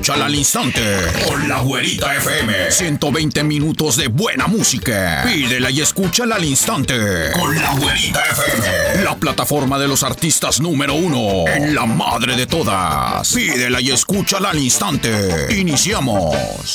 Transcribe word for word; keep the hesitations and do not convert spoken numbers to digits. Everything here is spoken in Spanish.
escúchala al instante. Con la Güerita F M. ciento veinte minutos de buena música. Pídela y escúchala al instante. Con la Güerita F M. La plataforma de los artistas número uno. En la madre de todas. Pídela y escúchala al instante. Iniciamos.